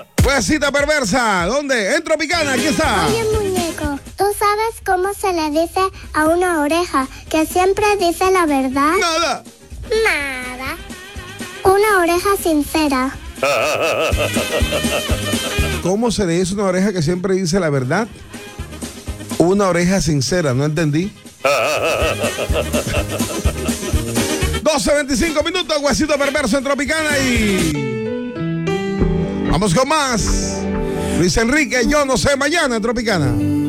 Huesita perversa, ¿dónde? En Tropicana, aquí está. Oye, muñeco, ¿tú sabes cómo se le dice a una oreja que siempre dice la verdad? Nada. Nada. Una oreja sincera. ¿Cómo se le dice a una oreja que siempre dice la verdad? Una oreja sincera, no entendí. 12:25 minutos, Huesito perverso en Tropicana y... Vamos con más. Luis Enrique, yo no sé, mañana en Tropicana.